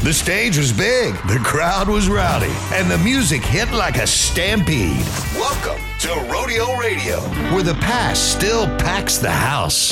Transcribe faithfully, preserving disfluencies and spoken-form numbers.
The stage was big, the crowd was rowdy, and the music hit like a stampede. Welcome to Rodeo Radio, where the past still packs the house.